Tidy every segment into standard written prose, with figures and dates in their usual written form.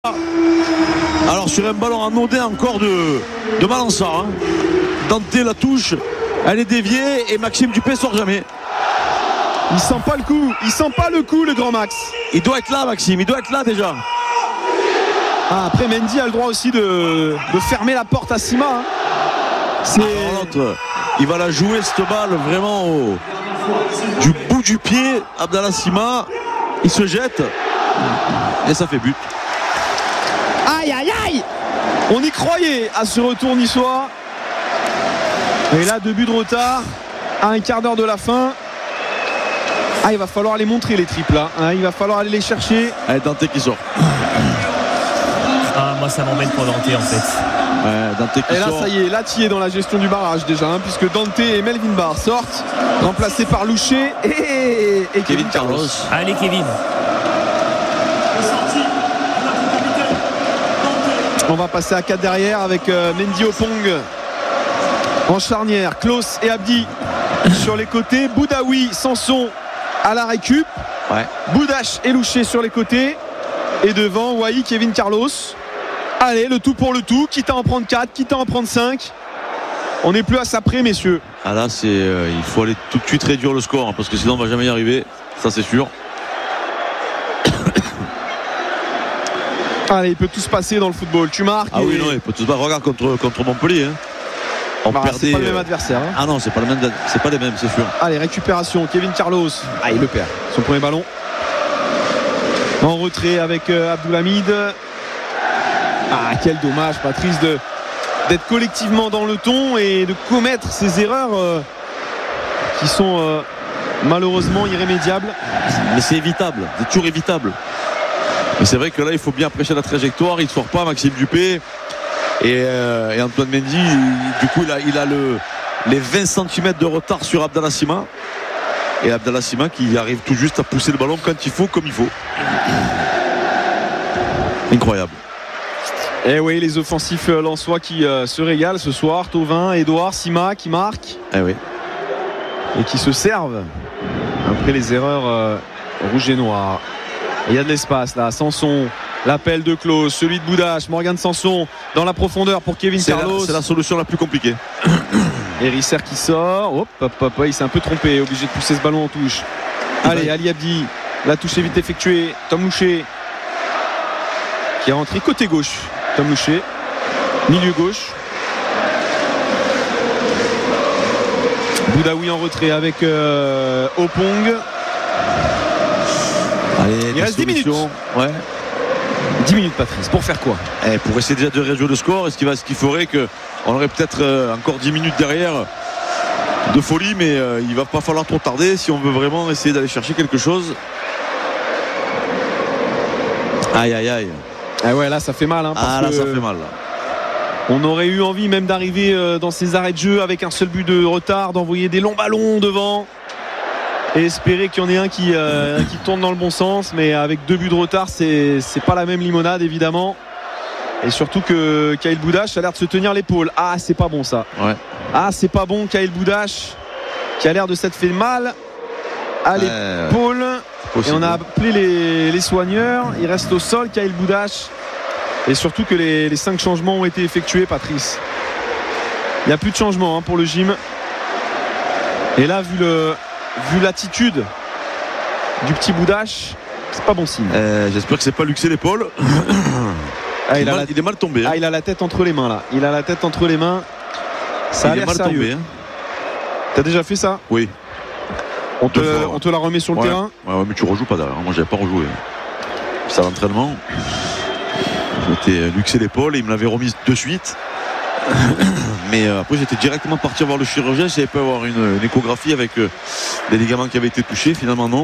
Alors sur un ballon anodin encore de Malançard, Dante la touche, elle est déviée et Maxime Dupé sort jamais. Il sent pas le coup, le grand Max. Il doit être là, Maxime, il doit être là déjà. Après Mendy a le droit aussi de fermer la porte à Sima. Il va la jouer cette balle vraiment du bout du pied. Abdallah Sima, il se jette et ça fait but. Aïe aïe aïe. On y croyait à ce retour niçois. Et là 2 buts de retard à un quart d'heure de la fin. Il va falloir les montrer les triples là. Il va falloir aller les chercher. Allez, Dante qui sort. Moi ça m'embête pour Dante en fait. Dante qui et là sort. ça y est, là tu es dans la gestion du barrage déjà, puisque Dante et Melvin Barr sortent, remplacés par Loucher et Kevin Carlos. Allez Kevin. On va passer à 4 derrière avec Mendy Opong en charnière, Klaus et Abdi sur les côtés, Boudaoui, Sanson à la récup, Boudache et Loucher sur les côtés, et devant Wai, Kevin Carlos. Allez, le tout pour le tout, quitte à en prendre 4, quitte à en prendre 5. On n'est plus à ça près, messieurs. Là il faut aller tout de suite réduire le score, parce que sinon on va jamais y arriver, ça c'est sûr. Allez, il peut tout se passer dans le football. Tu marques. Oui, non, il peut tout se passer. Regarde contre Montpellier. On perdait. C'est pas le même adversaire. Non, c'est pas les mêmes, c'est sûr. Allez, récupération. Kevin Carlos. Il le perd. Son premier ballon. En retrait avec Abdoulhamid. Quel dommage, Patrice, d'être collectivement dans le ton et de commettre ces erreurs qui sont malheureusement irrémédiables. Mais c'est évitable. C'est toujours évitable. Mais c'est vrai que là il faut bien apprécier la trajectoire. Il ne sort pas Maxime Dupé et Antoine Mendy du coup il a les 20 cm de retard sur Abdallah Sima, et Abdallah Sima qui arrive tout juste à pousser le ballon quand il faut, comme il faut. Incroyable. Et oui, les offensifs lensois qui se régalent ce soir. Thauvin, Edouard, Sima qui marquent et qui se servent après les erreurs rouges et noirs. Il y a de l'espace là, Sanson, l'appel de Klaus, celui de Boudache, Morgan Sanson dans la profondeur pour Kevin Carlos. C'est la solution la plus compliquée. Et Risser qui sort, il s'est un peu trompé, obligé de pousser ce ballon en touche. Allez, Ali Abdi, la touche est vite effectuée. Tom Loucher qui est rentré côté gauche. Tom Loucher, milieu gauche. Boudaoui en retrait avec Opong. Allez, il reste 10 minutes. 10 minutes, Patrice, pour faire quoi? Pour essayer déjà de réduire le score, ce qui ferait qu'on aurait peut-être encore 10 minutes derrière de folie, mais il va pas falloir trop tarder si on veut vraiment essayer d'aller chercher quelque chose. Aïe. Là ça fait mal, ça fait mal là. On aurait eu envie même d'arriver dans ces arrêts de jeu avec un seul but de retard, d'envoyer des longs ballons devant et espérer qu'il y en ait un qui tourne dans le bon sens, mais avec 2 buts de retard c'est pas la même limonade évidemment, et surtout que Kaïl Boudache a l'air de se tenir l'épaule. C'est pas bon ça. C'est pas bon. Kaïl Boudache qui a l'air de s'être fait mal à l'épaule, et on a appelé les soigneurs. Il reste au sol, Kaïl Boudache, et surtout que les 5 changements ont été effectués, Patrice. Il n'y a plus de changement pour le gym, et là vu l'attitude du petit Boudache, c'est pas bon signe. J'espère que c'est pas luxé l'épaule. Il est mal tombé. Il a la tête entre les mains là. Il a la tête entre les mains. Ça a l'air sérieux. Tombé. T'as déjà fait ça? Oui. On te la remet sur le terrain. Mais tu rejoues pas derrière. Moi j'avais pas rejoué. C'est à l'entraînement. Je m'étais luxé l'épaule et il me l'avait remise de suite. Mais après j'étais directement parti voir le chirurgien. Je savais pas avoir une échographie avec les ligaments qui avaient été touchés. Finalement non.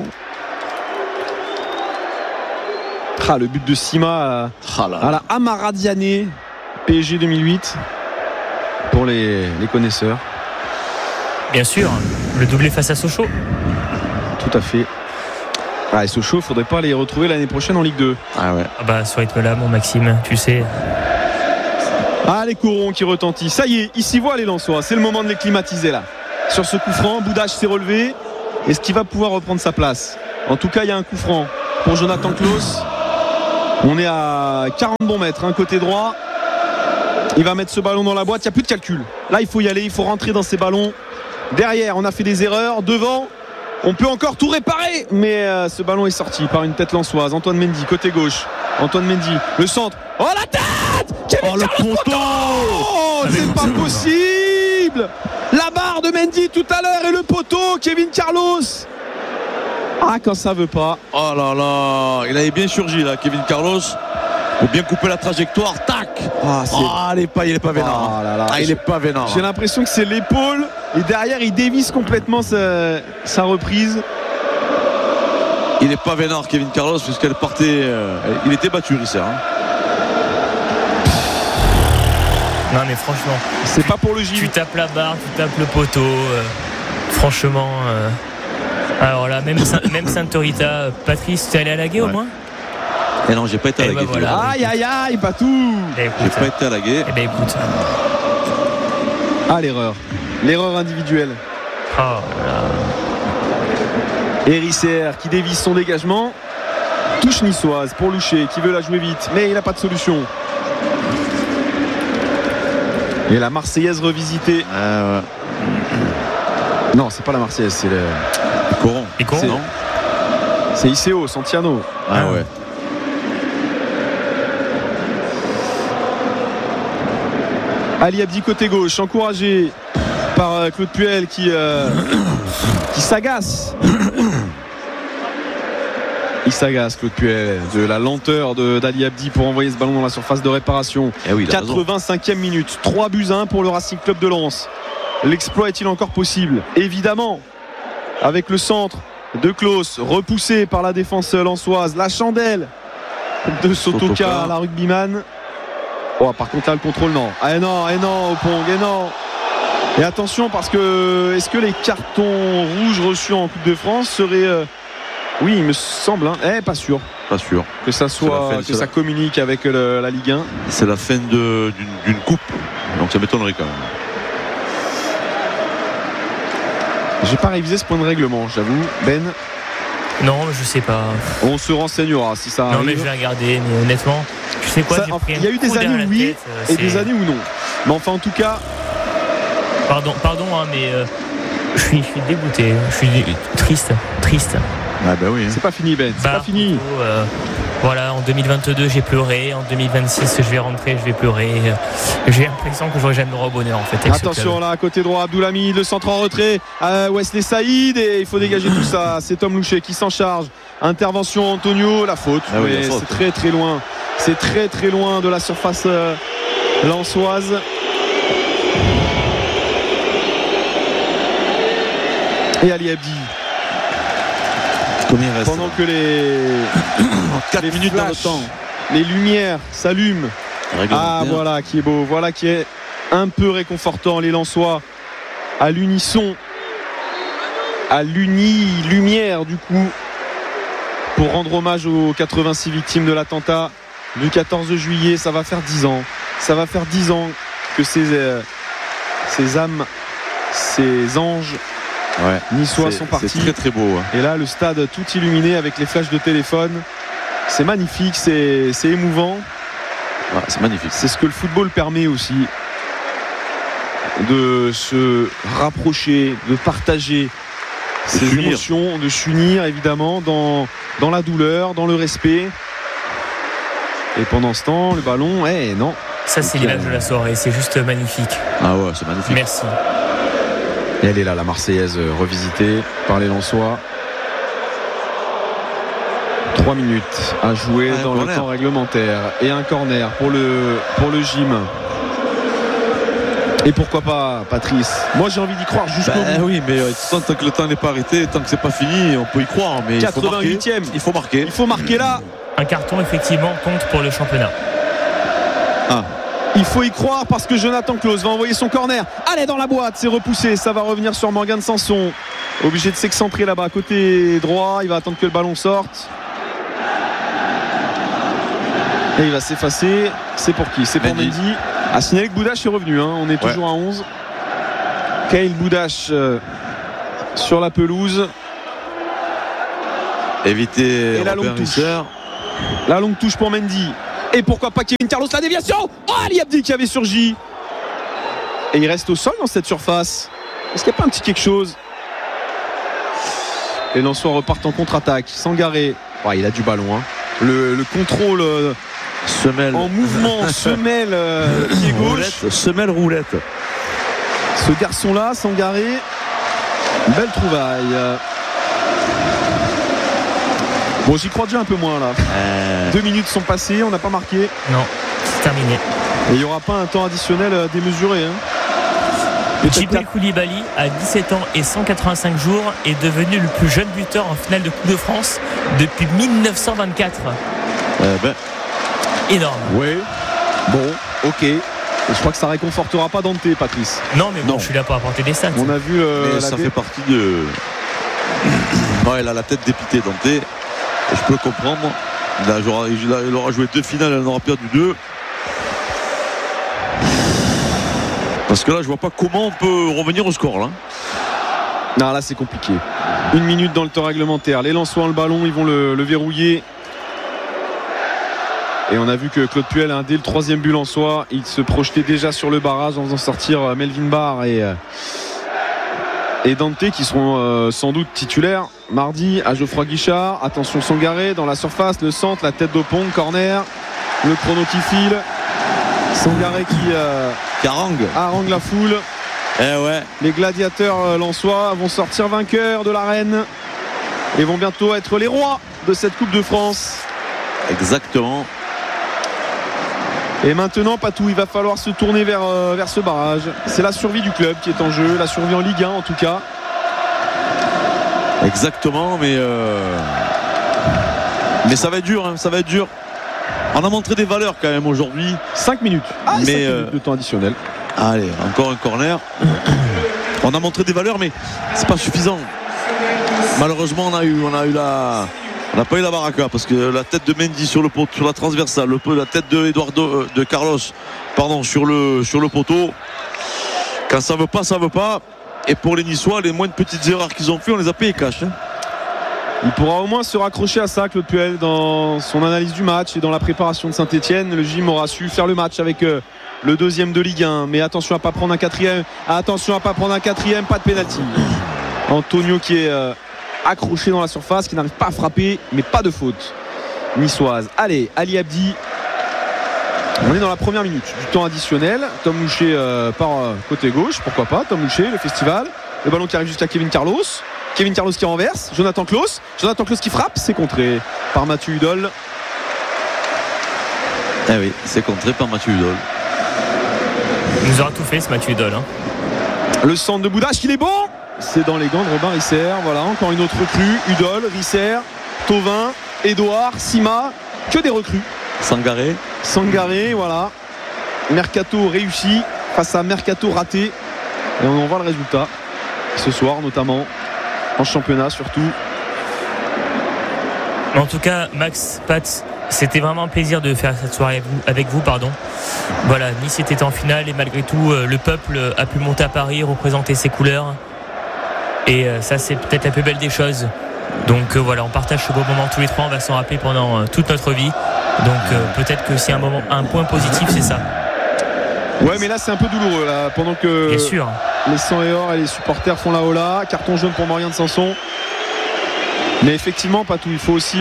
Le but de Sima à la Amaradiané, PSG 2008 pour les connaisseurs. Bien sûr, le doublé face à Sochaux. Tout à fait. Et Sochaux, il faudrait pas les retrouver l'année prochaine en Ligue 2. Sur rythme-là, mon Maxime, tu sais. Les corons qui retentissent. Ça y est, ils s'y voient les Lensois. C'est le moment de les climatiser là. Sur ce coup franc, Boudache s'est relevé. Est-ce qu'il va pouvoir reprendre sa place? En tout cas, il y a un coup franc pour Jonathan Klaus. On est à 40 bons mètres, côté droit. Il va mettre ce ballon dans la boîte, il n'y a plus de calcul. Là, il faut y aller, il faut rentrer dans ces ballons. Derrière, on a fait des erreurs. Devant, on peut encore tout réparer. Mais ce ballon est sorti par une tête lensoise. Antoine Mendy, côté gauche. Antoine Mendy, le centre. Oh, la tête Kevin le Carlos poteau Oh, c'est pas possible. La barre de Mendy tout à l'heure et le poteau, Kevin Carlos. Ah, quand ça veut pas. Oh là là, il avait bien surgi là, Kevin Carlos. Pour bien couper la trajectoire, tac. Il est pas vénard. Oh là là. Il est pas vénard. J'ai l'impression que c'est l'épaule et derrière il dévisse complètement sa reprise. Il est pas vénard, Kevin Carlos, puisqu'elle partait. Il était battu, Risser. Non mais franchement, c'est pas pour le gym. Tu tapes la barre, tu tapes le poteau. Franchement. Alors là, même Saint-Torita, Patrice, tu es allé à la guet au moins? Et non, j'ai pas été à la guet. Voilà. Aïe, pas tout. J'ai pas été à la guet. Eh ben écoute. Ah, l'erreur individuelle. Oh là. Hérisser qui dévisse son dégagement. Touche niçoise pour Loucher qui veut la jouer vite, mais il n'a pas de solution. Et la Marseillaise revisitée. Ouais. Non, c'est pas la Marseillaise, c'est le Coron. Non, c'est ICO, Santiano. Ah ouais. Ali Abdi côté gauche, encouragé par Claude Puel qui s'agace. Il s'agace, Claude Puel, de la lenteur d'Ali Abdi pour envoyer ce ballon dans la surface de réparation. 85e minute, 3-1 pour le Racing Club de Lens. L'exploit est-il encore possible? Évidemment, avec le centre de Klaus, repoussé par la défense lensoise. La chandelle de Sotoka, la rugbyman. Oh, par contre là le contrôle non. Non, Opong, non. Et attention parce que est-ce que les cartons rouges reçus en Coupe de France seraient oui, il me semble pas sûr. Pas sûr. Que ça soit ça communique avec la Ligue 1. C'est la fin d'une coupe. Donc ça m'étonnerait quand même. J'ai pas révisé ce point de règlement, j'avoue. Ben. Non, je sais pas. On se renseignera si ça arrive. Non mais je vais regarder, mais honnêtement, je sais quoi. Il y a eu des années où oui et des années où non. Mais enfin en tout cas. Pardon, mais je suis dégoûté, je suis triste. Ah bah oui. C'est pas fini Ben, c'est pas fini. Voilà, en 2022 j'ai pleuré, en 2026 je vais rentrer, je vais pleurer. J'ai l'impression que j'aurai jamais le bonheur en fait. Attention là, côté droit, Abdoulhamid, le centre en retrait, Wesley Saïd et il faut dégager tout ça. C'est Tom Loucher qui s'en charge. Intervention Antonio, la faute. Mais c'est très loin. C'est très loin de la surface lensoise. Et Ali Abdi. Pendant que les 4 minutes dans le temps, les lumières s'allument. Voilà qui est beau, voilà qui est un peu réconfortant. Les Lensois à l'unisson, à l'uni-lumière du coup, pour rendre hommage aux 86 victimes de l'attentat du 14 juillet. Ça va faire 10 ans. Ça va faire 10 ans que ces âmes, ces anges niçois sont partis. C'est très beau. Et là, le stade tout illuminé avec les flashs de téléphone. C'est magnifique, c'est émouvant. C'est magnifique. C'est ce que le football permet aussi. De se rapprocher, de partager ces émotions, de s'unir évidemment dans la douleur, dans le respect. Et pendant ce temps, le ballon, non. Ça, c'est l'image de la soirée, c'est juste magnifique. Ah ouais, c'est magnifique. Merci. Et elle est là, la Marseillaise revisitée par les Lensois. 3 minutes à jouer dans le temps réglementaire. Et un corner pour le gym. Et pourquoi pas Patrice? Moi j'ai envie d'y croire jusqu'au bout. Oui, mais tant que le temps n'est pas arrêté, tant que c'est pas fini, on peut y croire. Mais 88e. Il faut marquer. Il faut marquer là. Un carton effectivement compte pour le championnat. Il faut y croire parce que Jonathan Klaus va envoyer son corner. Allez dans la boîte, c'est repoussé. Ça va revenir sur Morgan Sanson. Obligé de s'excentrer là-bas côté droit. Il va attendre que le ballon sorte. Et il va s'effacer. C'est pour qui? C'est pour Mendy. À signaler que Boudache est revenu. On est toujours à 11. Kyle Boudache sur la pelouse. Éviter et la longue touche. La longue touche pour Mendy. Et pourquoi pas Kevin Carlos, la déviation. Oh, Ali Abdi qui avait surgi. Et il reste au sol dans cette surface. Est-ce qu'il n'y a pas un petit quelque chose? Les Lensois repartent en contre-attaque. Sangaré. Oh, il a du ballon. Hein. Le contrôle semelle en mouvement, semelle pied gauche. Roulette, semelle roulette. Ce garçon-là, Sangaré, belle trouvaille. Bon, j'y crois déjà un peu moins là. 2 minutes sont passées, on n'a pas marqué. Non, c'est terminé. Et il n'y aura pas un temps additionnel démesuré. Djibril Koulibaly, à 17 ans et 185 jours, est devenu le plus jeune buteur en finale de Coupe de France depuis 1924. Énorme. Oui. Bon, ok. Et je crois que ça réconfortera pas Dante, Patrice. Non, mais bon, je suis là pour apporter des stats. On a vu. Mais ça fait partie de. Ouais, il a la tête dépitée, Dante. Et je peux le comprendre. Il aura joué 2 finales, il en aura perdu 2. Parce que là, je vois pas comment on peut revenir au score là. Non, là c'est compliqué. 1 minute dans le temps réglementaire. Les Lensois ont le ballon, ils vont le verrouiller. Et on a vu que Claude Puel, dès le 3e but lensois, il se projetait déjà sur le barrage en faisant sortir Melvin Barr et Dante, qui seront sans doute titulaires mardi à Geoffroy Guichard. Attention, Sangaré dans la surface, le centre, la tête d'Opong, corner, le chrono qui file. Sangaré qui harangue la foule. Ouais. Les gladiateurs lensois vont sortir vainqueurs de l'arène et vont bientôt être les rois de cette Coupe de France. Exactement. Et maintenant, Patou, il va falloir se tourner vers ce barrage. C'est la survie du club qui est en jeu, la survie en Ligue 1 en tout cas. Exactement, mais ça va être dur, ça va être dur. On a montré des valeurs quand même aujourd'hui. 5 minutes. Mais 5 minutes de temps additionnel. Allez, encore un corner. On a montré des valeurs, mais c'est pas suffisant. Malheureusement, on n'a pas eu la baraka parce que la tête de Mendy sur la transversale, la tête de Carlos, sur le poteau. Quand ça veut pas, ça veut pas. Et pour les Niçois, les moindres petites erreurs qu'ils ont fait, on les a payées cash. Il pourra au moins se raccrocher à ça, Claude Puel, dans son analyse du match et dans la préparation de Saint-Etienne. Le gym aura su faire le match avec le 2e de Ligue 1. Mais attention à pas prendre un 4e. Attention à pas prendre un 4e, pas de pénalty. Antonio qui est accroché dans la surface, qui n'arrive pas à frapper, mais pas de faute niçoise. Allez, Ali Abdi. On est dans la première minute du temps additionnel. Tom Mouchet par côté gauche, pourquoi pas. Tom Mouchet, le festival. Le ballon qui arrive jusqu'à Kevin Carlos. Kevin Carlos qui renverse. Jonathan Claus qui frappe. C'est contré par Mathieu Hudol. Eh oui, c'est contré par Mathieu Hudol. Il nous aura tout fait ce Mathieu Hudol. Le centre de Boudache, il est bon. C'est dans les gants de Robin Risser. Voilà, encore une autre recrue. Hudol, Risser, Thauvin, Edouard, Sima. Que des recrues. Sangaré, voilà. Mercato réussi face à Mercato raté. Et on en voit le résultat ce soir, notamment en championnat surtout. En tout cas, Max, Pat, c'était vraiment un plaisir de faire cette soirée avec vous. Voilà, Nice était en finale et malgré tout, le peuple a pu monter à Paris, représenter ses couleurs. Et ça, c'est peut-être la plus belle des choses. Donc voilà, on partage ce beau moment tous les trois, on va s'en rappeler pendant toute notre vie. Donc peut-être que c'est un point positif, c'est ça. Ouais, mais là c'est un peu douloureux là, pendant que bien sûr. Les 100 et or et les supporters font la hola. Carton jaune pour Morien de Sanson. Mais effectivement, Patou, il faut aussi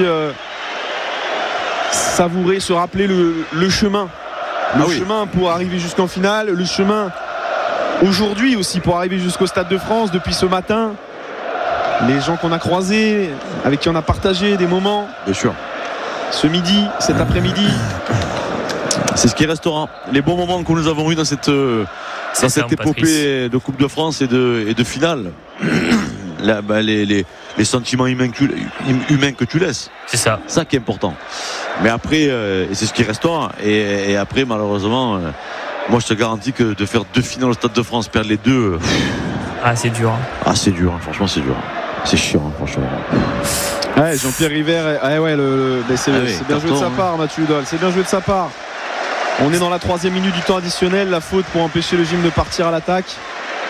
savourer, se rappeler le chemin. Le chemin pour arriver jusqu'en finale, le chemin aujourd'hui aussi pour arriver jusqu'au Stade de France depuis ce matin. Les gens qu'on a croisés, avec qui on a partagé des moments. Bien sûr. Ce midi, cet après-midi. C'est ce qui restera. Les bons moments que nous avons eus dans cette épopée de Coupe de France et de finale. Là, les sentiments humains que tu laisses. C'est ça. Ça qui est important. Mais après, c'est ce qui restera. Et après, malheureusement, moi je te garantis que de faire 2 finales au Stade de France, perdre les 2. C'est dur. C'est dur, franchement, c'est dur. C'est chiant, franchement. Ouais, Jean-Pierre River, c'est bien joué de sa part, Mathieu Hudol. C'est bien joué de sa part. On est dans la 3e minute du temps additionnel. La faute pour empêcher le gym de partir à l'attaque.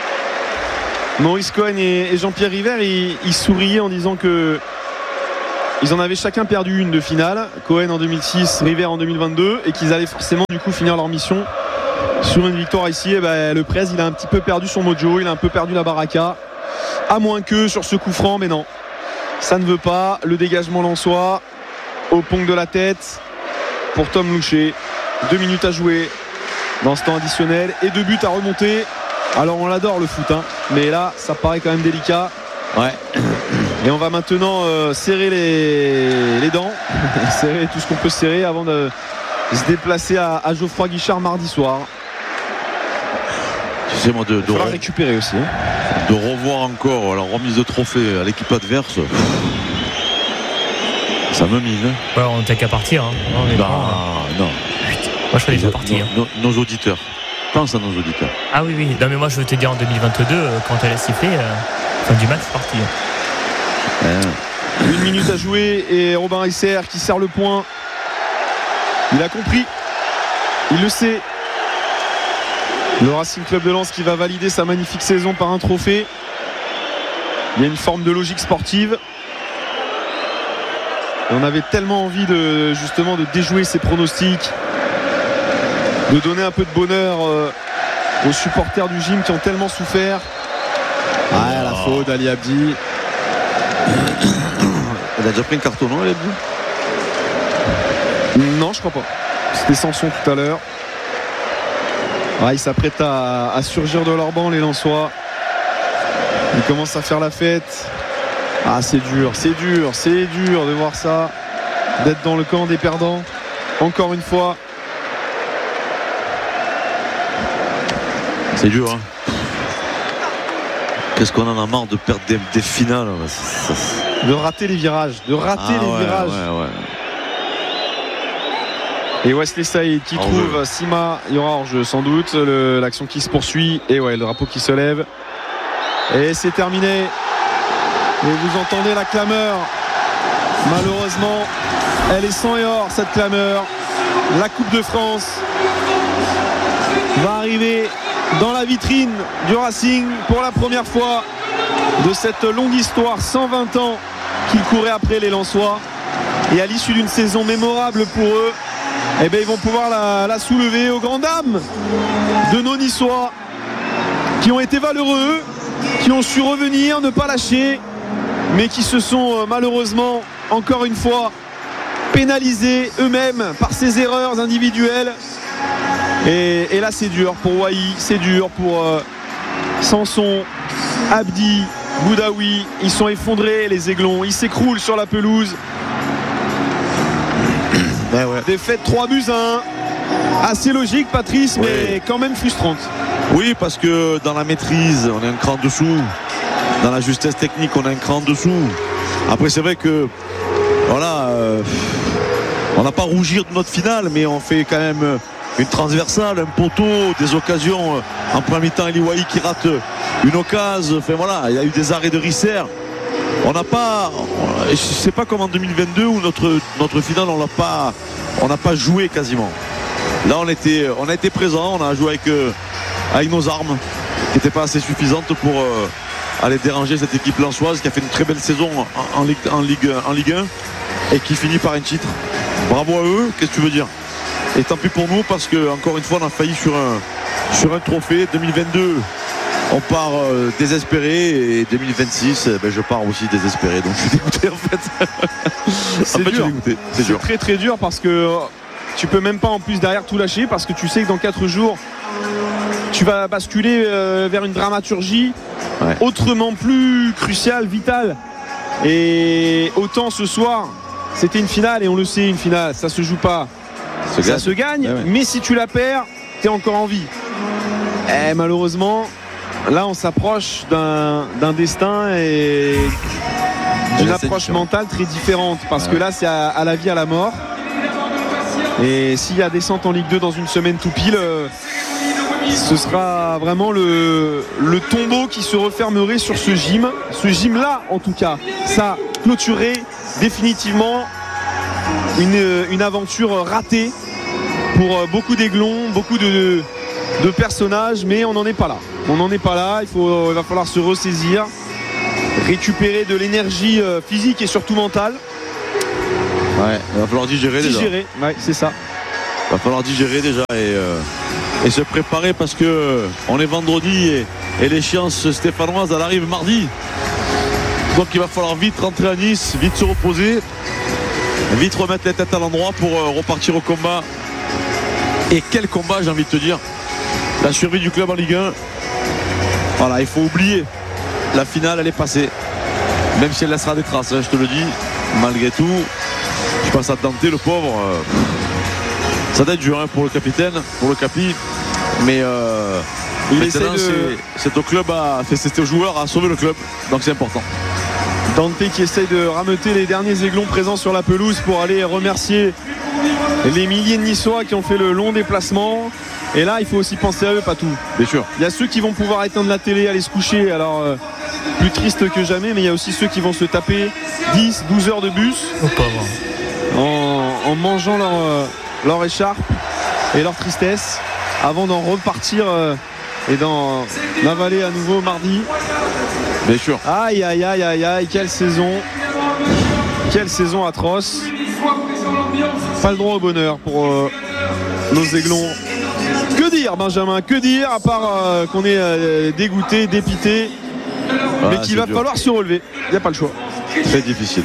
Maurice Cohen et Jean-Pierre River, ils souriaient en disant que ils en avaient chacun perdu une de finale, Cohen en 2006, River en 2022, et qu'ils allaient forcément du coup finir leur mission sur une victoire ici. Et le Prez, il a un petit peu perdu son mojo, il a un peu perdu la baraka, à moins que sur ce coup franc, mais non, ça ne veut pas. Le dégagement lensois au pong de la tête pour Tom Louchet. 2 minutes à jouer dans ce temps additionnel et 2 buts à remonter. Alors on l'adore le foot, hein, mais là ça paraît quand même délicat. Ouais. Et on va maintenant serrer les dents, serrer tout ce qu'on peut serrer avant de se déplacer à Geoffroy Guichard mardi soir. Tu sais, moi, Il faudra récupérer aussi. De revoir encore la remise de trophée à l'équipe adverse, ça me mine. Ouais, on n'était qu'à partir. Hein. Non. Moi je suis déjà parti. Nos auditeurs. Pense à nos auditeurs. Ah oui. Non mais moi je veux te dire en 2022, quand elle a sifflé, fin du match, c'est parti. 1 minute à jouer et Robin Risser qui serre le point. Il a compris, il le sait. Le Racing Club de Lens qui va valider sa magnifique saison par un trophée. Il y a une forme de logique sportive. Et on avait tellement envie de déjouer ces pronostics, de donner un peu de bonheur aux supporters du gym qui ont tellement souffert. La faute d'Ali Abdi. Elle a déjà pris un carton, non, Ali Abdi ? Non, je crois pas. C'était Sanson tout à l'heure. Ils s'apprêtent à surgir de leur banc, les Lensois. Ils commencent à faire la fête. C'est dur de voir ça, d'être dans le camp des perdants encore une fois. C'est dur, hein. Qu'est-ce qu'on en a marre de perdre des finales, de rater les virages, Ouais. Et Wesley Saïd qui trouve Sima, il y aura hors-jeu sans doute. L'action qui se poursuit et le drapeau qui se lève et c'est terminé. Et vous entendez la clameur. Malheureusement, elle est sang et or, cette clameur. La Coupe de France va arriver dans la vitrine du Racing pour la première fois de cette longue histoire, 120 ans qu'il courait après les Lensois. Et à l'issue d'une saison mémorable pour eux, ils vont pouvoir la soulever aux grandes dames de nos Niçois qui ont été valeureux, qui ont su revenir, ne pas lâcher, mais qui se sont malheureusement encore une fois pénalisés eux-mêmes par ces erreurs individuelles. Et là c'est dur pour Wai, c'est dur pour Sanson, Abdi, Boudaoui. Ils sont effondrés, les Aiglons, ils s'écroulent sur la pelouse. Défaite 3-1, assez logique Patrice, mais quand même frustrante. Oui, parce que dans la maîtrise on est un cran dessous, dans la justesse technique on est un cran dessous. Après c'est vrai que on n'a pas à rougir de notre finale, mais on fait quand même une transversale, un poteau, des occasions. En premier mi-temps, Eliwaï qui rate une occasion. Il y a eu des arrêts de Risser. On n'a pas, je sais pas comme en 2022 où notre finale on n'a pas joué quasiment. Là on a été présent, on a joué avec nos armes qui n'étaient pas assez suffisantes pour aller déranger cette équipe lensoise qui a fait une très belle saison en Ligue 1 et qui finit par un titre. Bravo à eux, qu'est-ce que tu veux dire? Et tant pis pour nous parce que encore une fois on a failli sur un trophée. 2022 on part désespéré et 2026 je pars aussi désespéré, donc je suis dégoûté en fait. C'est dur. Très très dur parce que tu peux même pas en plus derrière tout lâcher parce que tu sais que dans 4 jours tu vas basculer vers une dramaturgie autrement plus cruciale, vitale. Et autant ce soir c'était une finale et on le sait, une finale ça se joue pas, ça se gagne, mais si tu la perds t'es encore en vie. Et malheureusement là on s'approche d'un destin et d'une approche mentale très différente parce que là c'est à la vie, à la mort. Et s'il y a descente en Ligue 2 dans une semaine tout pile, ce sera vraiment le tombeau qui se refermerait sur ce gym là en tout cas. Ça clôturerait définitivement une aventure ratée pour beaucoup d'aiglons, beaucoup de personnages, mais on n'en est pas là. Il va falloir se ressaisir, récupérer de l'énergie physique et surtout mentale Ouais, il va falloir digérer déjà. Ouais, c'est ça. Il va falloir digérer déjà et se préparer parce que on est vendredi et l'échéance stéphanoise elle arrive mardi. Donc il va falloir vite rentrer à Nice, vite se reposer, vite remettre les têtes à l'endroit pour repartir au combat. Et quel combat, j'ai envie de te dire. La survie du club en Ligue 1. Voilà, il faut oublier. La finale, elle est passée. Même si elle laissera des traces, hein, je te le dis. Malgré tout, je pense à Dante, le pauvre. Ça doit être dur hein, pour le capitaine, pour le capi. Mais maintenant, c'est au club, c'est au joueur à sauver le club. Donc c'est important. Dante qui essaye de rameuter les derniers aiglons présents sur la pelouse pour aller remercier les milliers de Niçois qui ont fait le long déplacement. Et là il faut aussi penser à eux, pas tout. Bien sûr. Il y a ceux qui vont pouvoir éteindre la télé, aller se coucher, alors plus triste que jamais, mais il y a aussi ceux qui vont se taper 10-12 heures de bus en mangeant leur écharpe et leur tristesse avant d'en repartir et d'en avaler à nouveau mardi. Bien sûr. Aïe aïe aïe aïe aïe, quelle saison atroce. Pas le droit au bonheur pour nos aiglons. Que dire Benjamin, que dire à part qu'on est dégoûté, dépité, mais qu'il va falloir se relever. Il n'y a pas le choix. Très difficile.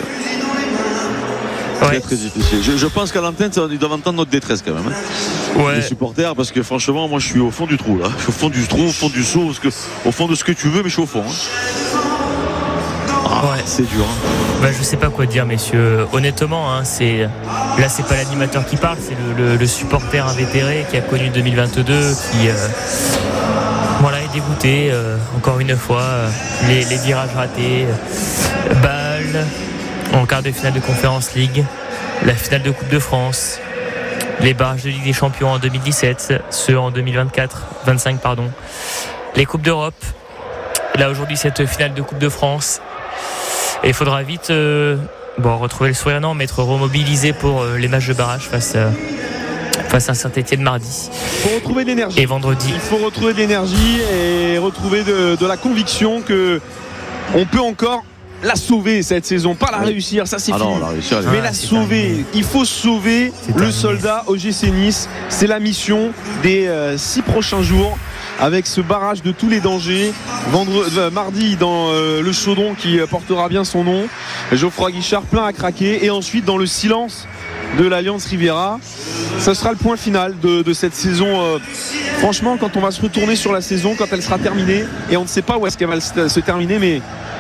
Ouais. Très difficile. Je pense qu'à l'antenne, ils doivent entendre notre détresse quand même. Hein. Ouais. Les supporters, parce que franchement, moi je suis au fond du trou là. Je suis au fond du trou, au fond du seau, au fond de ce que tu veux, mais je suis au fond. Hein. Ouais. C'est dur. Hein. Je sais pas quoi dire, messieurs. Honnêtement, hein, c'est pas l'animateur qui parle, c'est le supporter invétéré qui a connu 2022, qui est dégoûté. Encore une fois, les virages ratés, Bâle en quart de finale de Conference League, la finale de Coupe de France, les barrages de Ligue des Champions en 2017, ceux en 2025, les Coupes d'Europe. Là aujourd'hui, cette finale de Coupe de France. Et il faudra vite retrouver le sourire, mais être remobilisé pour les matchs de barrage face à Saint-Etienne mardi. Il faut retrouver de l'énergie. Et vendredi. Il faut retrouver de l'énergie et retrouver de la conviction qu'on peut encore la sauver cette saison. Pas la réussir, ça c'est fini. Non, la réussir, mais la sauver. Terminé. Il faut sauver le soldat OGC Nice. C'est la mission des 6 prochains jours. Avec ce barrage de tous les dangers, mardi dans le Chaudron qui portera bien son nom, Geoffroy Guichard plein à craquer, et ensuite dans le silence de l'Alliance Riviera, ce sera le point final de cette saison. Franchement, quand on va se retourner sur la saison, quand elle sera terminée, et on ne sait pas où est-ce qu'elle va se terminer, mais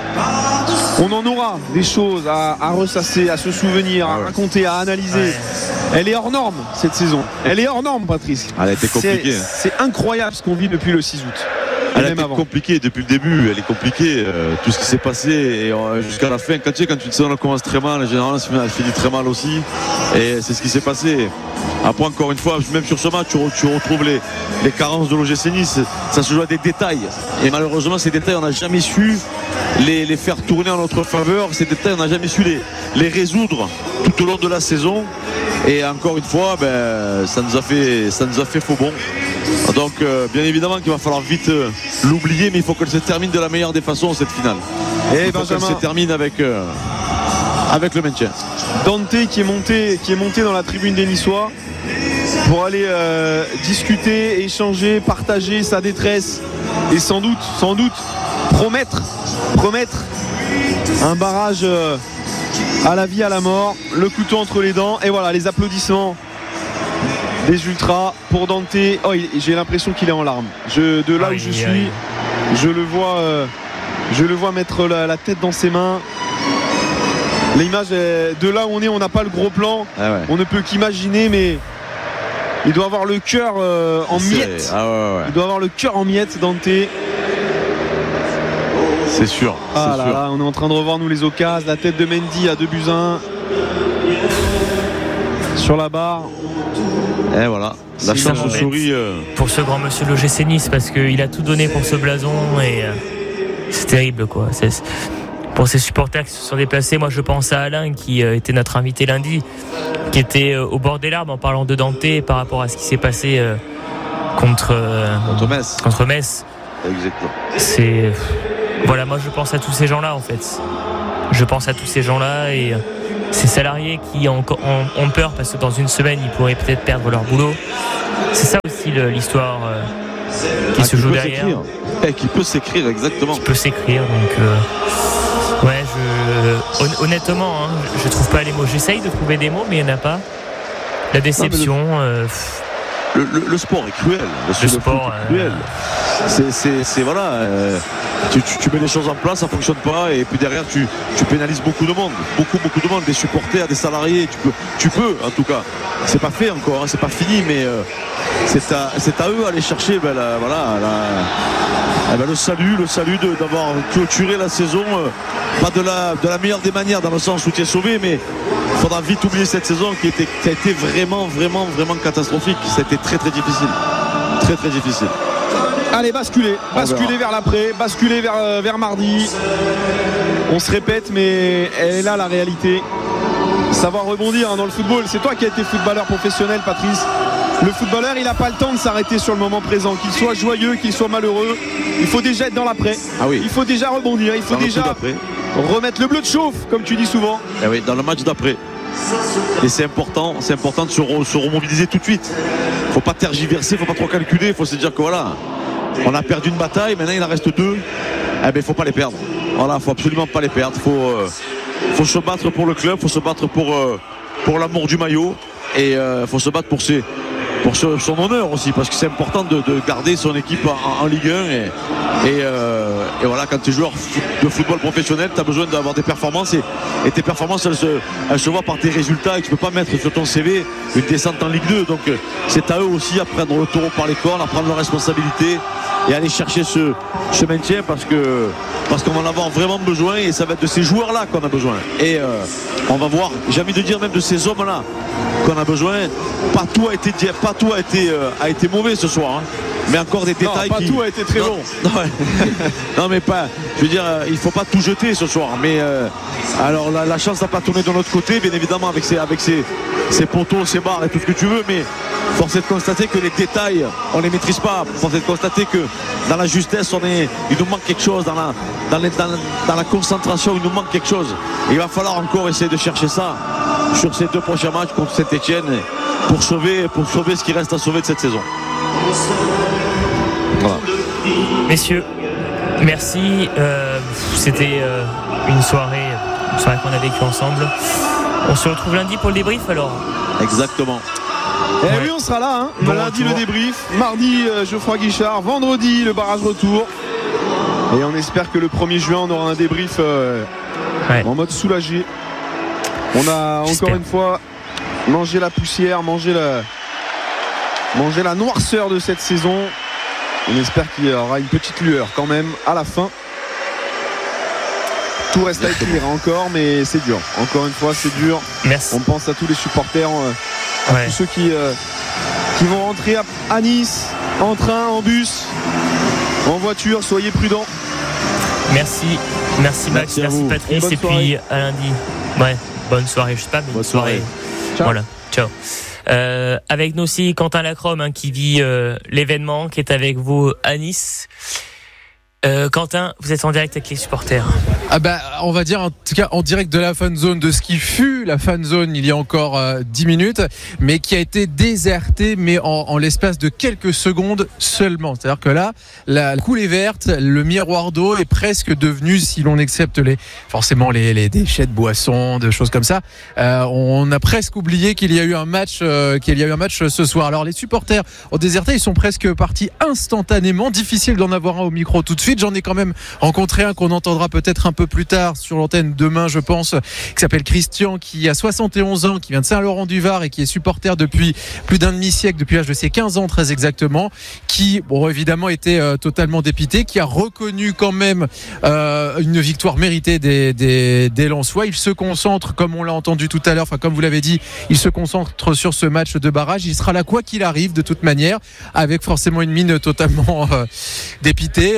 on en aura des choses à ressasser, à se souvenir, à raconter, à analyser. Ouais. Elle est hors norme cette saison. Elle est hors norme, Patrice. Elle a été compliquée. C'est incroyable ce qu'on vit depuis le 6 août. Elle a été compliquée depuis le début. Elle est compliquée. Tout ce qui s'est passé et jusqu'à la fin. Quand une saison commence très mal, généralement elle finit très mal aussi. Et c'est ce qui s'est passé. Après, encore une fois, même sur ce match, tu retrouves les carences de l'OGC Nice. Ça se joue à des détails. Et malheureusement, ces détails, on n'a jamais su les faire tourner en notre faveur. Ces détails, on n'a jamais su les résoudre tout au long de la saison. Et encore une fois, ça nous a fait faux bon. Donc bien évidemment qu'il va falloir vite l'oublier, mais il faut qu'elle se termine de la meilleure des façons cette finale. Et il faut qu'elle se termine avec le maintien. Dante qui est monté dans la tribune des Niçois pour aller discuter, échanger, partager sa détresse et sans doute promettre un barrage à la vie, à la mort, le couteau entre les dents. Et voilà, les applaudissements des ultras pour Dante. J'ai l'impression qu'il est en larmes. De là où je suis, je le vois mettre la tête dans ses mains. L'image de là où on est, on n'a pas le gros plan. On ne peut qu'imaginer, mais il doit avoir le cœur en miettes. Il doit avoir le cœur en miettes, Dante. C'est sûr. Là, on est en train de revoir nous les occasions. La tête de Mendy à 2-1 sur la barre. Et voilà. La chance sourit pour ce grand monsieur de l'OGC Nice, parce qu'il a tout donné pour ce blason et c'est terrible quoi. Pour ces supporters qui se sont déplacés, moi je pense à Alain qui était notre invité lundi, qui était au bord des larmes en parlant de Dante par rapport à ce qui s'est passé contre Metz. Exactement. Voilà, moi je pense à tous ces gens-là en fait. Je pense à tous ces gens-là et ces salariés qui ont peur parce que dans une semaine ils pourraient peut-être perdre leur boulot. C'est ça aussi l'histoire qui se joue derrière. Qui peut s'écrire, exactement. Qui peut s'écrire, donc honnêtement, je trouve pas les mots. J'essaye de trouver des mots, mais il n'y en a pas. La déception. Le sport est cruel. Le sport est cruel. C'est voilà. Tu mets les choses en place, ça fonctionne pas, et puis derrière tu pénalises beaucoup de monde, beaucoup de monde, des supporters, des salariés. Tu peux en tout cas. C'est pas fait encore, c'est pas fini, mais c'est à eux d'aller chercher le salut d'avoir clôturé la saison, pas de la meilleure des manières, dans le sens où tu es sauvé, mais il faudra vite oublier cette saison qui a été vraiment catastrophique. Ça a été très difficile, très difficile. Allez, basculer vers l'après, basculer vers mardi. On se répète, mais elle est là la réalité. Savoir rebondir dans le football. C'est toi qui as été footballeur professionnel, Patrice. Le footballeur, il n'a pas le temps de s'arrêter sur le moment présent. Qu'il soit joyeux, qu'il soit malheureux, il faut déjà être dans l'après. Ah oui. Il faut déjà rebondir, il faut déjà remettre le bleu de chauffe, comme tu dis souvent. Ah oui, dans le match d'après. Et c'est important de se remobiliser tout de suite. Il ne faut pas tergiverser, il ne faut pas trop calculer. Il faut se dire que voilà, on a perdu une bataille, maintenant il en reste 2. Il ne faut pas les perdre. Voilà, il ne faut absolument pas les perdre. Il faut se battre pour le club, il faut se battre pour l'amour du maillot. Et il faut se battre pour son honneur aussi, parce que c'est important de garder son équipe en Ligue 1 et voilà, quand tu es joueur de football professionnel, tu as besoin d'avoir des performances et tes performances elles se voient par tes résultats, et tu peux pas mettre sur ton CV une descente en Ligue 2, donc c'est à eux aussi à prendre le taureau par les cornes, à prendre leurs responsabilités et aller chercher ce maintien, parce qu'on va en avoir vraiment besoin, et ça va être de ces joueurs là qu'on a besoin, et on va voir, j'ai envie de dire même de ces hommes là qu'on a besoin. Pas tout a été mauvais ce soir, hein. Mais encore des détails. Non, pas tout a été très bon. Non, mais pas. Je veux dire, il faut pas tout jeter ce soir. Mais alors la chance n'a pas tourné de notre côté, bien évidemment, avec ses poteaux, ses barres et tout ce que tu veux. Mais force est de constater que les détails, on les maîtrise pas. Force est de constater que dans la justesse, il nous manque quelque chose. Dans la concentration, il nous manque quelque chose. Et il va falloir encore essayer de chercher ça sur ces 2 prochains matchs contre Saint-Etienne pour sauver ce qui reste à sauver de cette saison. Voilà. Messieurs, merci. C'était une soirée qu'on a vécue ensemble. On se retrouve lundi pour le débrief alors. Exactement. Oui, on sera là, hein. Lundi le débrief, mardi Geoffroy Guichard, vendredi le barrage retour. Et on espère que le 1er juin on aura un débrief en mode soulagé. On a encore une fois mangé la poussière, mangé la noirceur de cette saison. On espère qu'il y aura une petite lueur quand même à la fin. Tout reste à écrire encore, mais c'est dur. Encore une fois, c'est dur. Merci. On pense à tous les supporters, à tous ceux qui vont rentrer à Nice, en train, en bus, en voiture. Soyez prudents. Merci Max, merci Patrice, et puis à lundi. Ouais, bonne soirée, je sais pas, mais bonne soirée. Ciao. Voilà, ciao. Avec nous aussi Quentin Lacrome, qui vit l'événement, qui est avec vous à Nice. Quentin, vous êtes en direct avec les supporters. On va dire en tout cas en direct de la fan zone, de ce qui fut la fan zone il y a encore 10 minutes, mais qui a été désertée, mais en l'espace de quelques secondes seulement. C'est-à-dire que là, la coulée verte, le miroir d'eau est presque devenu, si l'on accepte les déchets de boissons, de choses comme ça, on a presque oublié qu'il y a eu un match, ce soir. Alors les supporters ont déserté, ils sont presque partis instantanément. Difficile d'en avoir un au micro tout de suite. J'en ai quand même rencontré un qu'on entendra peut-être un peu plus tard sur l'antenne demain, je pense, qui s'appelle Christian, qui a 71 ans, qui vient de Saint-Laurent-du-Var et qui est supporter depuis plus d'un demi-siècle, depuis l'âge de ses 15 ans très exactement, qui, évidemment, était totalement dépité, qui a reconnu quand même une victoire méritée des Lensois. Il se concentre, comme on l'a entendu tout à l'heure, comme vous l'avez dit, il se concentre sur ce match de barrage. Il sera là quoi qu'il arrive, de toute manière, avec forcément une mine totalement dépitée,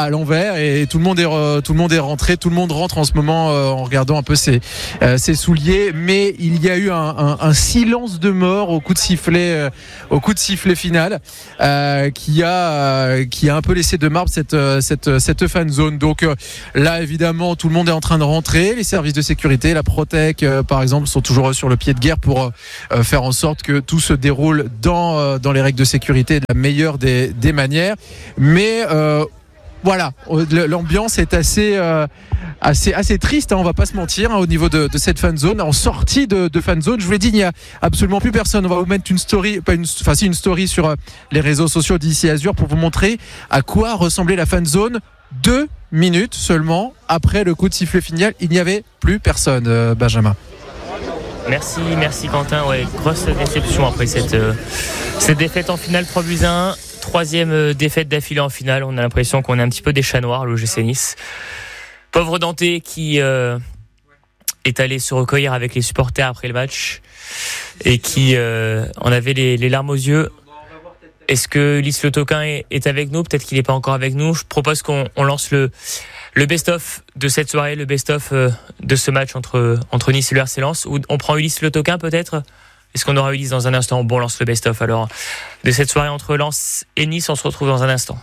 à l'envers et tout le monde est rentré, tout le monde rentre en ce moment en regardant un peu ses souliers, mais il y a eu un silence de mort au coup de sifflet final qui a un peu laissé de marbre cette fan zone. Donc là évidemment tout le monde est en train de rentrer, les services de sécurité, la Protec par exemple sont toujours sur le pied de guerre pour faire en sorte que tout se déroule dans les règles de sécurité de la meilleure des manières. Mais voilà, l'ambiance est assez triste, hein, on va pas se mentir, hein, au niveau de cette fan zone. En sortie de fan zone, je vous l'ai dit, il n'y a absolument plus personne. On va vous mettre une story sur les réseaux sociaux d'ici Azur pour vous montrer à quoi ressemblait la fan zone 2 minutes seulement après le coup de sifflet final. Il n'y avait plus personne, Benjamin. Merci Quentin. Ouais, grosse déception après cette défaite en finale 3-1. Troisième défaite d'affilée en finale. On a l'impression qu'on est un petit peu des chats noirs, le l'OGC Nice. Pauvre Dante qui est allé se recueillir avec les supporters après le match et qui en avait les larmes aux yeux. Est-ce que Ulysse Le Toquin est avec nous ? Peut-être qu'il n'est pas encore avec nous. Je propose qu'on lance le best-of de cette soirée, le best-of de ce match entre Nice et le RC Lens. Ou on prend Ulysse Le Toquin peut-être ? Est-ce qu'on aura Ulysse dans un instant ? Bon, on lance le best-of alors de cette soirée entre Lens et Nice. On se retrouve dans un instant.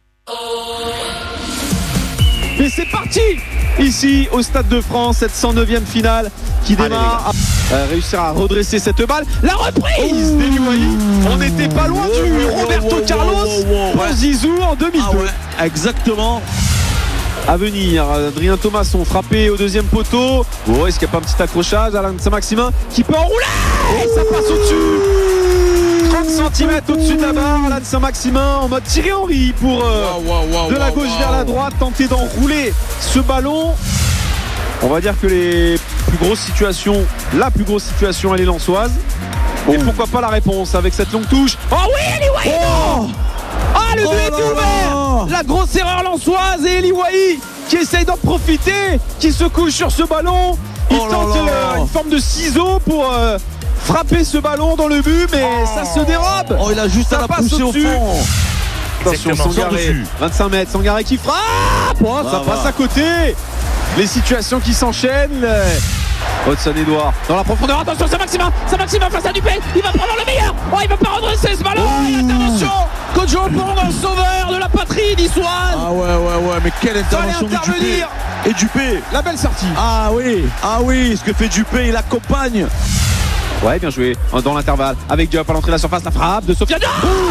Et c'est parti ici au Stade de France, cette 109e finale qui démarre. Réussir à redresser cette balle. La reprise d'Eli Wahi. On n'était pas loin du Roberto Carlos pour Zizou en 2002. Ah ouais, exactement. À venir, Adrien Thomasson frappé au deuxième poteau. Oh, est-ce qu'il n'y a pas un petit accrochage? Alain Saint-Maximin qui peut enrouler. Et ça passe au-dessus. 30 cm au-dessus de la barre. Alain Saint-Maximin en mode Thierry Henry pour de la gauche vers la droite, tenter d'enrouler ce ballon. On va dire que la plus grosse situation, elle est lensoise. Et pourquoi pas la réponse avec cette longue touche. Oh oui, Eli Wahi. Ah, le but est ouvert. La grosse erreur lensoise et Eli Wahi qui essaye d'en profiter, qui se couche sur ce ballon. Il tente une forme de ciseau pour frapper ce ballon dans le but, mais ça se dérobe. Il a juste à la pousser au fond. Attention, Sangaré, 25 mètres, Sangaré qui frappe. Ça passe à côté. Les situations qui s'enchaînent. Hudson-Edouard dans la profondeur. Attention, Saint-Maximin face à Dupé. Il va prendre le meilleur. Il va pas redresser ce ballon. L'intervention. Coach Jean-Paul dans le sauveur de la patrie niçoise. Ah ouais, mais quelle intervention de Dupé. Et Dupé. La belle sortie. Ah oui, ce que fait Dupé, il accompagne. Ouais, bien joué dans l'intervalle avec Diop à l'entrée de la surface, la frappe de Sofiane.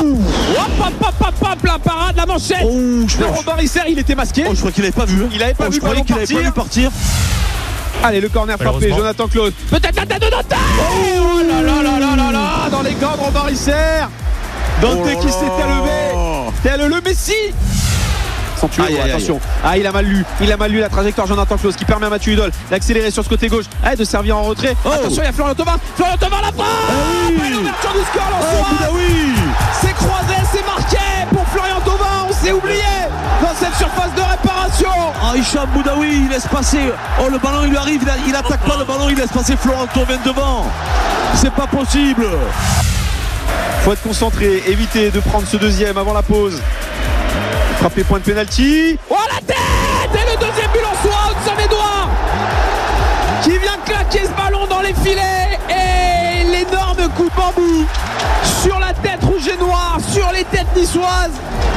La parade, la manchette de Robin Risser, il était masqué. Je crois qu'il avait pas vu. Il avait pas vu le ballon partir. Allez, le corner frappé, Jonathan Claude. Peut-être la tête de Dante. Oh là là, dans les gants de Robin Risser. Dante qui s'était levé tel le Messi. Attention, il a mal lu la trajectoire. Jonathan Claude qui permet à Mathieu Hudol d'accélérer sur ce côté gauche, de servir en retrait. Attention, il y a Florian Thauvin la frappe. L'ouverture du score lensois. C'est croisé, c'est marqué pour Florian Thauvin. On s'est oublié dans cette surface de réparation. Hicham Boudaoui, il laisse passer. Le ballon il lui arrive, il attaque pas le ballon, il laisse passer Florian Thauvin devant. C'est pas possible. Faut être concentré, éviter de prendre ce deuxième avant la pause. Frappé, point de pénalty. La tête. Et le deuxième but lensois, Hudson-Edouard qui vient claquer ce ballon dans les filets. Et l'énorme coup de bambou sur la tête rouge et noire, sur les têtes niçoises.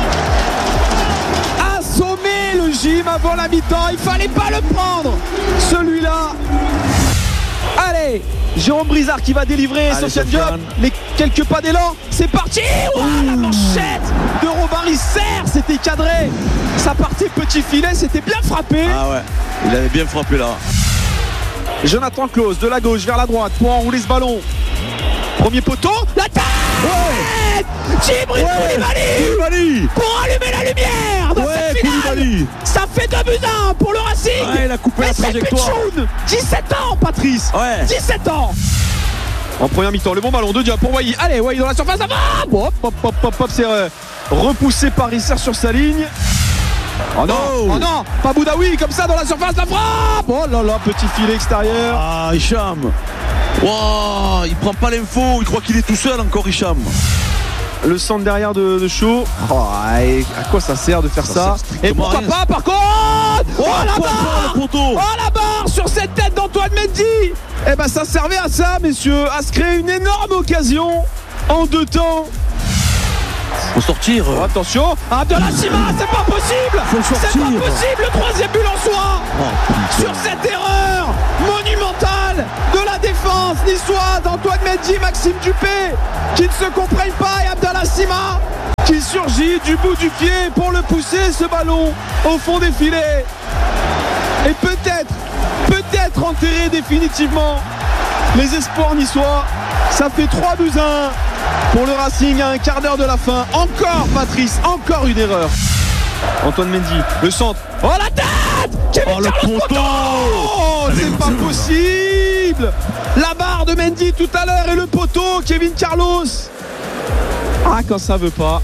Assommer le gym avant la mi-temps. Il fallait pas le prendre, celui-là. Allez, Jérôme Brizard qui va délivrer Sofiane Diop. Les quelques pas d'élan, c'est parti. La manchette de Robin Risser, c'était cadré. Ça partait petit filet, c'était bien frappé. Il avait bien frappé là. Jonathan Claude de la gauche vers la droite pour enrouler ce ballon. Premier poteau, la tête. Djibril Koulibaly pour allumer la lumière dans cette finale. Ça fait 2-1 pour le Racing. Il a coupé la trajectoire. 17 ans, Patrice. 17 ans. En première mi-temps, le bon ballon de Diop pour Wahi. Allez, Wahi dans la surface. C'est repoussé par Risser sur sa ligne. Oh non, pas Boudaoui comme ça dans la surface, la frappe. Petit filet extérieur. Hicham. Il prend pas l'info, il croit qu'il est tout seul encore, Hicham. Le centre derrière de Shaw. Et à quoi ça sert de faire ça? Et pourquoi pas par contre? La barre sur cette tête d'Antoine Mendy. Eh ben ça servait à ça, messieurs, à se créer une énorme occasion en 2 temps. Faut sortir. Attention, Abdallah Sima, c'est pas possible. C'est pas possible, le 3e but en soi. Sur cette erreur monumentale de la défense niçoise, Antoine Mendy, Maxime Dupé, qui ne se comprennent pas, et Abdallah Sima qui surgit du bout du pied pour le pousser, ce ballon au fond des filets. Et peut-être enterrer définitivement les espoirs niçois. Ça fait 3-1 pour le Racing à un quart d'heure de la fin. Encore Patrice, encore une erreur. Antoine Mendy, le centre. La tête Kevin Carlos, le poteau. C'est pas possible. La barre de Mendy tout à l'heure et le poteau, Kevin Carlos. Quand ça veut pas.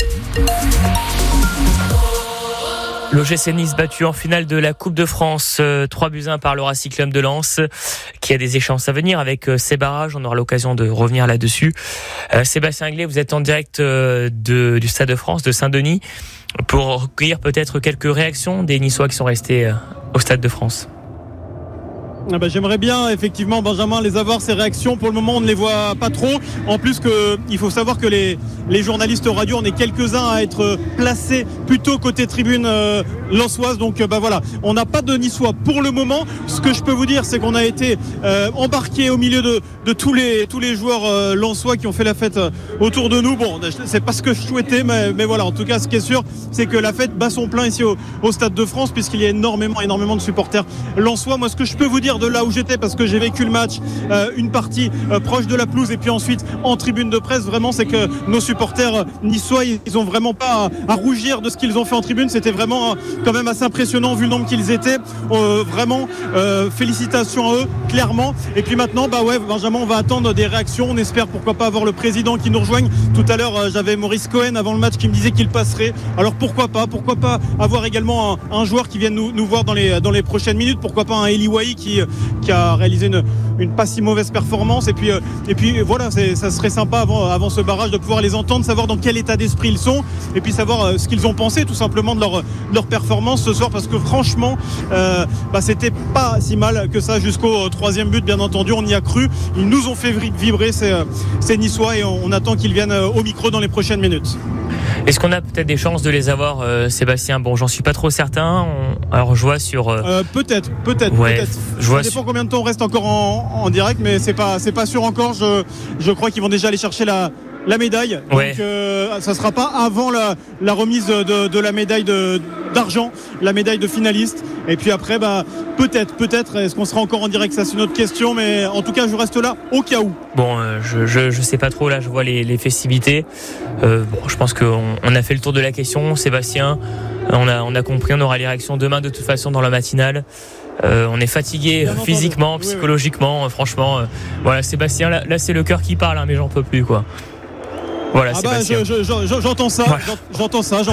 L'OGC Nice battu en finale de la Coupe de France 3-1 par le Racing Club de Lens, qui a des échéances à venir avec ces barrages. On aura l'occasion de revenir là-dessus. Sébastien Anglais, vous êtes en direct du Stade de France, de Saint-Denis, pour recueillir peut-être quelques réactions des Niçois qui sont restés au Stade de France. J'aimerais bien effectivement, Benjamin, les avoir, ces réactions. Pour le moment on ne les voit pas trop. En plus il faut savoir que les journalistes radio, on est quelques-uns à être placés plutôt côté tribune lensoise. Donc voilà, on n'a pas de Niçois pour le moment. Ce que je peux vous dire, c'est qu'on a été embarqué au milieu de tous les joueurs lensois qui ont fait la fête autour de nous. Bon, c'est pas ce que je souhaitais, mais voilà, en tout cas ce qui est sûr, c'est que la fête bat son plein ici au Stade de France, puisqu'il y a énormément de supporters lensois. Moi, ce que je peux vous dire de là où j'étais, parce que j'ai vécu le match, une partie proche de la pelouse et puis ensuite en tribune de presse, vraiment, c'est que nos supporters niçois, ils ont vraiment pas à rougir de ce qu'ils ont fait en tribune. C'était vraiment quand même assez impressionnant vu le nombre qu'ils étaient. Vraiment félicitations à eux, clairement. Et puis maintenant, Benjamin, on va attendre des réactions. On espère pourquoi pas avoir le président qui nous rejoigne. Tout à l'heure, j'avais Maurice Cohen avant le match qui me disait qu'il passerait. Alors pourquoi pas avoir également un joueur qui vienne nous voir dans les prochaines minutes. Pourquoi pas un Eli Wahi qui a réalisé une pas si mauvaise performance. Et puis voilà, ça serait sympa avant ce barrage de pouvoir les entendre, savoir dans quel état d'esprit ils sont, et puis savoir ce qu'ils ont pensé tout simplement de leur performance ce soir, parce que franchement c'était pas si mal que ça jusqu'au 3e but. Bien entendu, on y a cru, ils nous ont fait vibrer ces Niçois, et on attend qu'ils viennent au micro dans les prochaines minutes. Est-ce qu'on a peut-être des chances de les avoir, Sébastien? Bon, j'en suis pas trop certain. Alors je vois sur peut-être. Ouais, peut-être. Ça dépend combien de temps on reste encore en direct, mais c'est pas sûr encore. Je crois qu'ils vont déjà aller chercher la médaille. Ouais. Donc ça sera pas avant la remise de la médaille d'argent, la médaille de finaliste. Et puis après, peut-être. Est-ce qu'on sera encore en direct? Ça, c'est une autre question. Mais en tout cas, je reste là au cas où. Bon, je sais pas trop. Là, je vois les festivités. Je pense qu'on a fait le tour de la question, Sébastien. On a compris. On aura les réactions demain de toute façon dans la matinale. On est fatigué physiquement, psychologiquement. Franchement, voilà, Sébastien. Là, c'est le cœur qui parle, mais j'en peux plus, quoi. Voilà, j'entends ça, ouais. j'entends ça.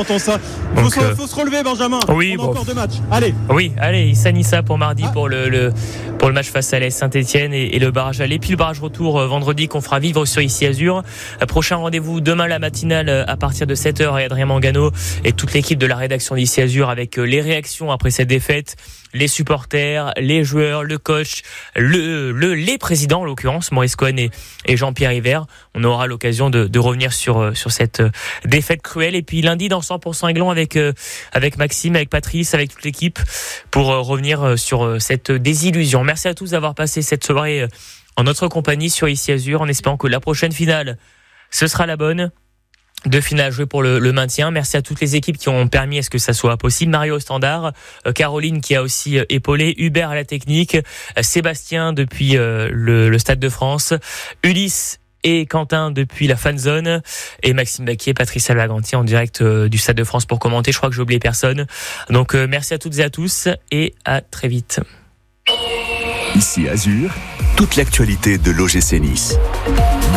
Faut se relever, Benjamin. Oui, on a encore 2 matchs. Allez. Oui, allez, Issa pour mardi pour le match face à l'AS Saint-Etienne et le barrage aller. Puis le barrage retour vendredi qu'on fera vivre sur Ici Azur. Prochain rendez-vous demain la matinale à partir de 7h avec Adrien Mangano et toute l'équipe de la rédaction d'Ici Azur avec les réactions après cette défaite. Les supporters, les joueurs, le coach, les présidents en l'occurrence, Maurice Cohen et Jean-Pierre Hiver. On aura l'occasion de revenir sur cette défaite cruelle. Et puis lundi dans 100% Aiglon avec Maxime, avec Patrice, avec toute l'équipe pour revenir sur cette désillusion. Merci à tous d'avoir passé cette soirée en notre compagnie sur Ici Azur, en espérant que la prochaine finale, ce sera la bonne. 2 finales à jouer pour le maintien. Merci à toutes les équipes qui ont permis à ce que ça soit possible. Mario au standard, Caroline qui a aussi épaulé, Hubert à la technique, Sébastien depuis le Stade de France, Ulysse et Quentin depuis la fan zone, et Maxime Baquier, Patrice Alvaganti en direct du Stade de France pour commenter. Je crois que j'ai oublié personne. Donc merci à toutes et à tous et à très vite. Ici Azur, toute l'actualité de l'OGC Nice.